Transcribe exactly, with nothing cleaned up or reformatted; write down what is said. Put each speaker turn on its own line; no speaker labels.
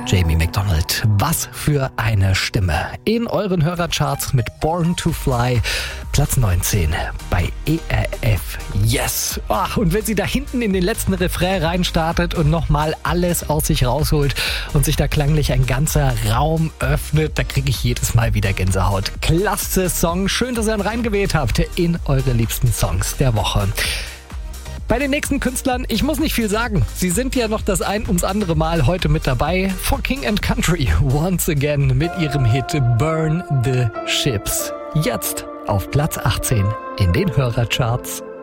Jamie McDonald, was für eine Stimme. In euren Hörercharts mit Born to Fly, Platz neunzehn bei E R F. Yes! Oh, und wenn sie da hinten in den letzten Refrain reinstartet und nochmal alles aus sich rausholt und sich da klanglich ein ganzer Raum öffnet, da kriege ich jedes Mal wieder Gänsehaut. Klasse Song, schön, dass ihr ihn reingewählt habt in eure liebsten Songs der Woche. Bei den nächsten Künstlern, ich muss nicht viel sagen. Sie sind ja noch das ein ums andere Mal heute mit dabei. For King and Country, once again mit ihrem Hit Burn the Ships. Jetzt auf Platz achtzehn in den Hörercharts.